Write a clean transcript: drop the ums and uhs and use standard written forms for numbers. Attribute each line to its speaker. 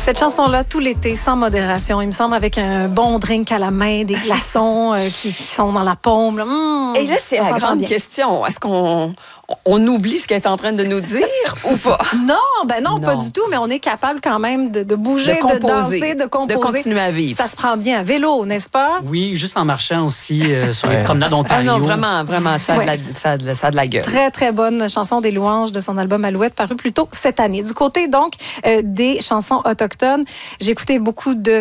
Speaker 1: Cette chanson-là, tout l'été, sans modération, il me semble, avec un bon drink à la main, des glaçons qui sont dans la paume. Là.
Speaker 2: Et là, c'est la grande question. Est-ce qu'on oublie ce qu'elle est en train de nous dire ou pas?
Speaker 1: Non, pas du tout, mais on est capable quand même de bouger, de danser, de composer.
Speaker 2: De continuer à vivre.
Speaker 1: Ça se prend bien à vélo, n'est-ce pas?
Speaker 3: Oui, juste en marchant aussi sur les promenades Ontario.
Speaker 2: Ah non, vraiment, ça a de la gueule.
Speaker 1: Très, très bonne chanson des louanges de son album Alouette, paru plus tôt cette année. Du côté, donc, des chansons autochtones, j'ai écouté beaucoup de